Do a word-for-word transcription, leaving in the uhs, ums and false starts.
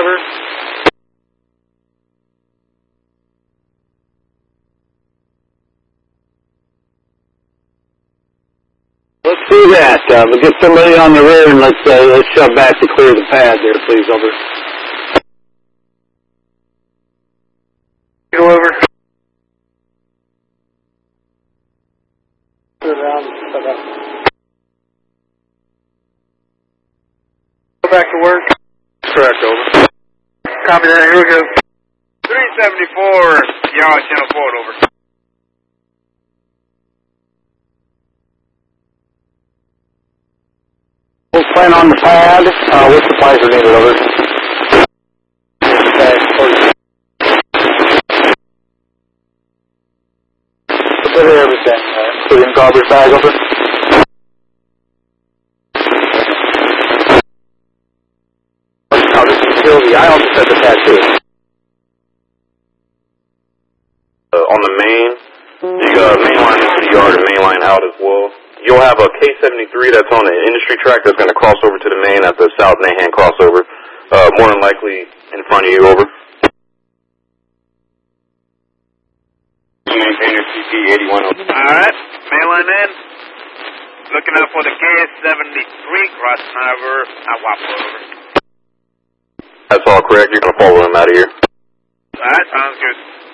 over. Let's do that. Uh, we'll get somebody on the rear and let's, uh, let's shove back to clear the pad there, please, over. Go over. Turn around. Go back to work. Correct, over. Copy that, here we go. three seventy-four, Yaw, channel forward, over. We'll plan on the pad. Uh, what supplies are needed, over? Okay, please. Put everything, uh, including garbage bag, over. Now, this is Sylvie. I also said the pad, too. Uh, on the main, you got a main line into the yard and main line out as well. You'll have a K seventy-three that's on the industry track that's going to cross over to the main at the South Nahan crossover. Uh, more than likely in front of you, over. Maintainer C P eighty-one, over. Alright, main line in. Looking out for the K seventy-three crossing over. I'll whop over. That's all correct. You're going to follow him out of here. Alright, sounds good.